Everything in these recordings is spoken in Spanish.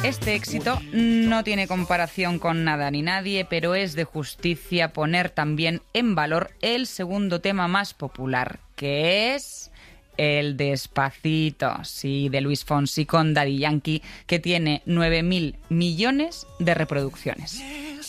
Este éxito no tiene comparación con nada ni nadie, pero es de justicia poner también en valor el segundo tema más popular, que es el Despacito, sí, de Luis Fonsi con Daddy Yankee, que tiene 9.000 millones de reproducciones.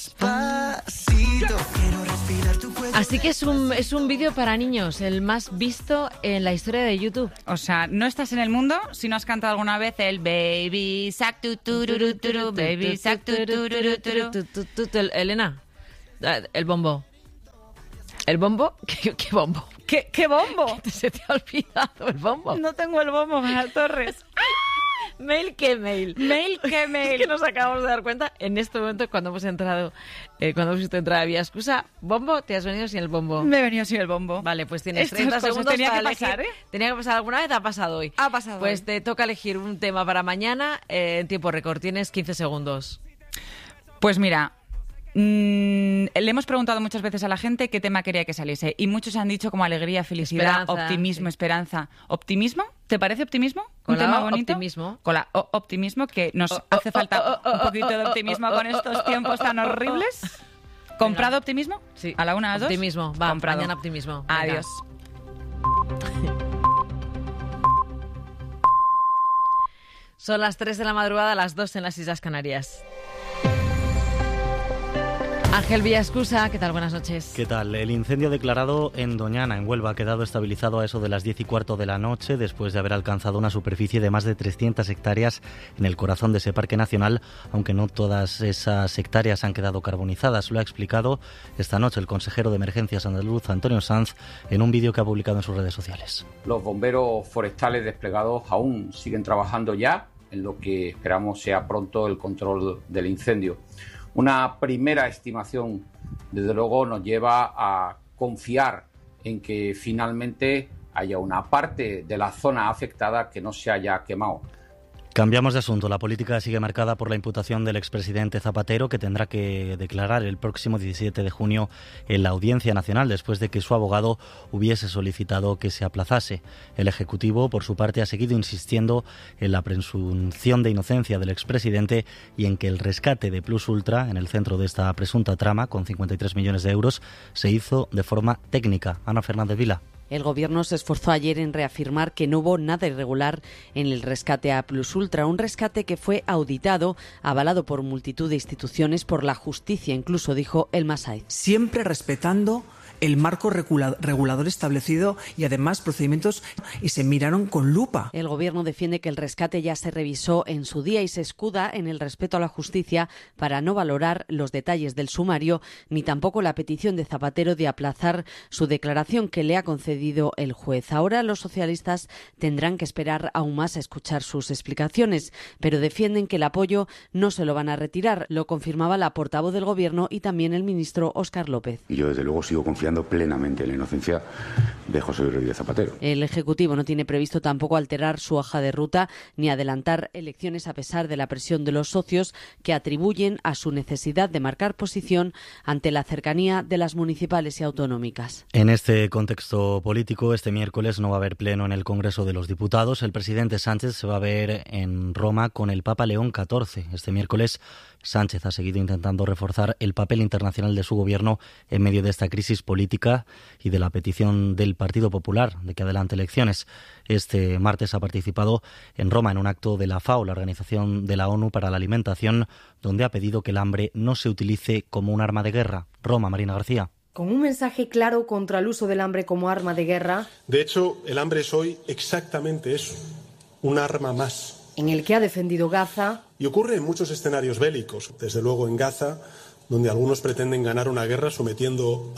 Así que es un vídeo para niños, el más visto en la historia de YouTube. O sea, no estás en el mundo si no has cantado alguna vez el Baby Sac tu tururu turu, Baby Sac tu tururu turu. Elena, el bombo. ¿El bombo? ¿Qué bombo? ¿Qué bombo? Se te ha olvidado el bombo. No tengo el bombo, Manuel Torres. Mail que mail. Mail que mail. Que nos acabamos de dar cuenta en este momento cuando hemos entrado, cuando hemos visto entrar a Vía Excusa. ¿Bombo? ¿Te has venido sin el bombo? Me he venido sin el bombo. Vale, pues tienes Estas 30 cosas segundos tenía para que pasar, elegir. ¿eh? Tenía que pasar alguna vez, ha pasado hoy. Ha pasado Pues hoy. te toca elegir un tema para mañana en tiempo récord. Tienes 15 segundos. Pues mira, le hemos preguntado muchas veces a la gente qué tema quería que saliese y muchos han dicho como alegría, felicidad, Esperanza, optimismo, sí. esperanza. ¿Optimismo? ¿Te parece optimismo? Con ¿Un la tema O, bonito? optimismo. Con la O, optimismo, que nos hace falta un poquito de optimismo con estos tiempos tan horribles. ¿Comprado optimismo? Sí. ¿A la una, a las dos? Optimismo. Va, Comprado. mañana optimismo. Venga. Adiós. Son las 3 de la madrugada, las 2 en las Islas Canarias. Ángel Villascusa, ¿qué tal? Buenas noches. ¿Qué tal? El incendio declarado en Doñana, en Huelva, ha quedado estabilizado a eso de las 10:15 de la noche, después de haber alcanzado una superficie de más de 300 hectáreas en el corazón de ese parque nacional, aunque no todas esas hectáreas han quedado carbonizadas. Lo ha explicado esta noche el consejero de Emergencias andaluz, Antonio Sanz, en un vídeo que ha publicado en sus redes sociales. Los bomberos forestales desplegados aún siguen trabajando ya en lo que esperamos sea pronto el control del incendio. Una primera estimación, desde luego, nos lleva a confiar en que finalmente haya una parte de la zona afectada que no se haya quemado. Cambiamos de asunto. La política sigue marcada por la imputación del expresidente Zapatero, que tendrá que declarar el próximo 17 de junio en la Audiencia Nacional, después de que su abogado hubiese solicitado que se aplazase. El Ejecutivo, por su parte, ha seguido insistiendo en la presunción de inocencia del expresidente y en que el rescate de Plus Ultra, en el centro de esta presunta trama, con 53 millones de euros, se hizo de forma técnica. Ana Fernández Vila. El Gobierno se esforzó ayer en reafirmar que no hubo nada irregular en el rescate a Plus Ultra, un rescate que fue auditado, avalado por multitud de instituciones, por la justicia, incluso, dijo el Masaiz. Siempre respetando el marco regulador establecido y además procedimientos, y se miraron con lupa. El Gobierno defiende que el rescate ya se revisó en su día y se escuda en el respeto a la justicia para no valorar los detalles del sumario ni tampoco la petición de Zapatero de aplazar su declaración que le ha concedido el juez. Ahora los socialistas tendrán que esperar aún más a escuchar sus explicaciones, pero defienden que el apoyo no se lo van a retirar. Lo confirmaba la portavoz del Gobierno y también el ministro Óscar López. Y yo desde luego sigo confiando plenamente en la inocencia de José Luis Rodríguez Zapatero. El Ejecutivo no tiene previsto tampoco alterar su hoja de ruta ni adelantar elecciones a pesar de la presión de los socios que atribuyen a su necesidad de marcar posición ante la cercanía de las municipales y autonómicas. En este contexto político, este miércoles no va a haber pleno en el Congreso de los Diputados. El presidente Sánchez se va a ver en Roma con el Papa León XIV. Este miércoles Sánchez ha seguido intentando reforzar el papel internacional de su gobierno en medio de esta crisis política y de la petición del Partido Popular de que adelante elecciones. Este martes ha participado en Roma en un acto de la FAO, la Organización de la ONU para la Alimentación, donde ha pedido que el hambre no se utilice como un arma de guerra. Roma, Marina García. Con un mensaje claro contra el uso del hambre como arma de guerra. De hecho, el hambre es hoy exactamente eso, un arma más. En el que ha defendido Gaza. Y ocurre en muchos escenarios bélicos, desde luego en Gaza, donde algunos pretenden ganar una guerra sometiendo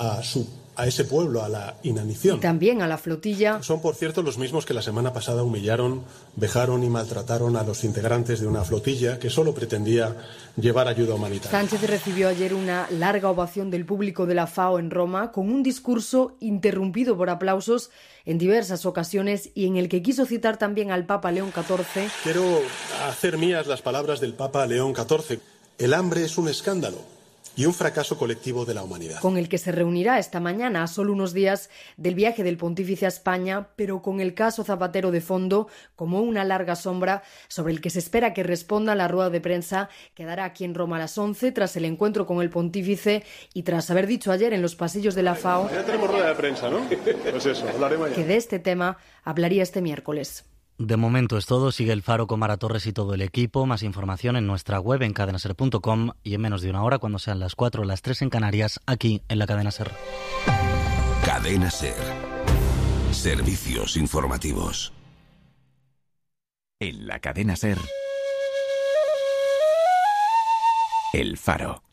a ese pueblo a la inanición. Y también a la flotilla. Son, por cierto, los mismos que la semana pasada humillaron, vejaron y maltrataron a los integrantes de una flotilla que solo pretendía llevar ayuda humanitaria. Sánchez recibió ayer una larga ovación del público de la FAO en Roma, con un discurso interrumpido por aplausos en diversas ocasiones y en el que quiso citar también al Papa León XIV. Quiero hacer mías las palabras del Papa León XIV. El hambre es un escándalo y un fracaso colectivo de la humanidad. Con el que se reunirá esta mañana, a solo unos días del viaje del pontífice a España, pero con el caso Zapatero de fondo como una larga sombra sobre el que se espera que responda a la rueda de prensa que dará aquí en Roma a las 11 tras el encuentro con el pontífice y tras haber dicho ayer en los pasillos de la FAO Ya tenemos rueda de prensa, ¿no? Pues eso, hablaremos ya. Que de este tema hablaría este miércoles. De momento es todo. Sigue El Faro con Mara Torres y todo el equipo. Más información en nuestra web en cadenaser.com y en menos de una hora, cuando sean las 4 o las 3 en Canarias, aquí en la Cadena Ser. Cadena Ser. Servicios informativos. En la Cadena Ser. El Faro.